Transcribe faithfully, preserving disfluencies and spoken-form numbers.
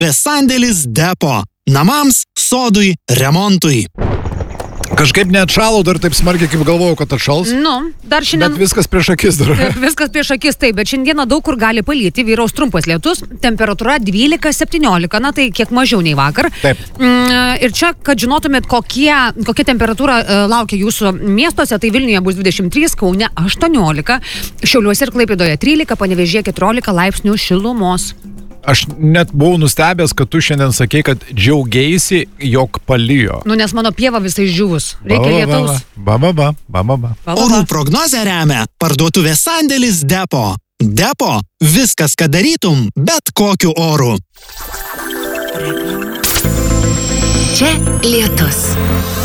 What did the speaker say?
Sandėlis Depo. Namams, sodui, remontui. Kažkaip neatšalau dar taip smarkiai, kaip galvojau, kad atšals. Nu, dar šiandien... Bet viskas prieš akis dar. Viskas prieš akis, taip, bet šiandieną daug kur gali palyti, vyraus trumpas lietus, temperatūra dvylika septyniolika, na tai kiek mažiau nei vakar. Taip. Ir čia, kad žinotumėt, kokie, kokia temperatūra laukia jūsų miestuose, tai Vilniuje bus dvidešimt trys, Kaune aštuoniolika, Šiauliuose ir Klaipėdoje trylika, Panevėžyje keturiolika laipsnių šilumos. Aš net buvau nustebęs, kad tu šiandien sakei, kad džiaugiaisi, jog palijo. Nu, nes mano pieva visai žuvus. Reikia lietaus. Ba, ba, ba, ba, ba, ba. Orų prognozę remia parduotuvė Sandėlis Depo. Depo – viskas, ką darytum, bet kokiu oru. Čia lietus.